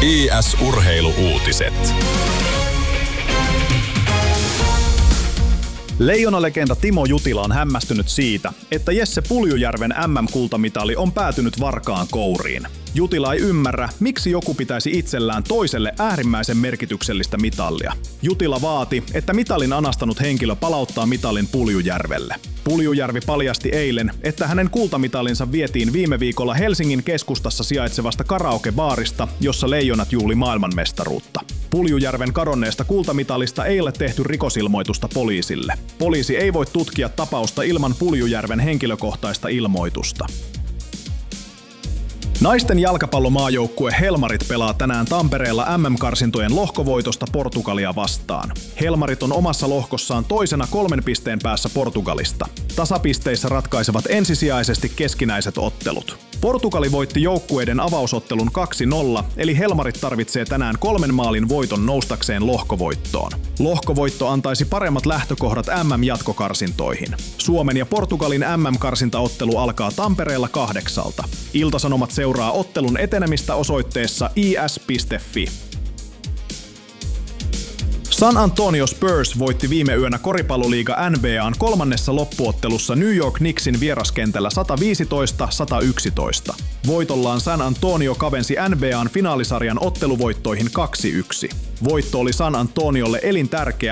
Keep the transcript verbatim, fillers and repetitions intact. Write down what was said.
I S-urheilu-uutiset. Leijonalegenda Timo Jutila on hämmästynyt siitä, että Jesse Puljujärven M M-kultamitali on päätynyt varkaan kouriin. Jutila ei ymmärrä, miksi joku pitäisi itsellään toiselle äärimmäisen merkityksellistä mitallia. Jutila vaati, että mitalin anastanut henkilö palauttaa mitalin Puljujärvelle. Puljujärvi paljasti eilen, että hänen kultamitalinsa vietiin viime viikolla Helsingin keskustassa sijaitsevasta karaokebaarista, jossa Leijonat juhli maailmanmestaruutta. Puljujärven kadonneesta kultamitalista ei ole tehty rikosilmoitusta poliisille. Poliisi ei voi tutkia tapausta ilman Puljujärven henkilökohtaista ilmoitusta. Naisten jalkapallomaajoukkue Helmarit pelaa tänään Tampereella M M-karsintojen lohkovoitosta Portugalia vastaan. Helmarit on omassa lohkossaan toisena kolmen pisteen päässä Portugalista. Tasapisteissä ratkaisevat ensisijaisesti keskinäiset ottelut. Portugali voitti joukkueiden avausottelun kaksi nolla, eli Helmarit tarvitsee tänään kolmen maalin voiton noustakseen lohkovoittoon. Lohkovoitto antaisi paremmat lähtökohdat M M-jatkokarsintoihin. Suomen ja Portugalin M M-karsintaottelu alkaa Tampereella kahdeksalta. Ilta-Sanomat seuraa ottelun etenemistä osoitteessa i s piste f i. San Antonio Spurs voitti viime yönä koripalloliiga N B A:n kolmannessa loppuottelussa New York Knicksin vieraskentällä sata viisitoista sata yksitoista. Voitollaan San Antonio kavensi N B A:n finaalisarjan otteluvoittoihin kaksi yksi. Voitto oli San Antoniolle elintärkeä,